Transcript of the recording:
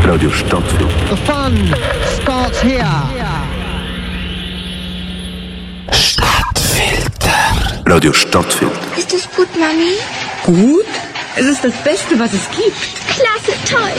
Radio Stadtfilter. The fun starts here. Stadtfilter. Radio Stadtfilter. Ist das gut, Mami? Gut? Es ist das Beste, was es gibt. Klasse, toll.